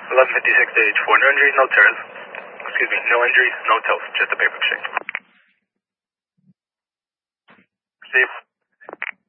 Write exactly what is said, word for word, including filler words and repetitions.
eleven fifty-six to H four, no injuries, no tears. Excuse me, no injuries, no tilts, just a paper exchange. Safe.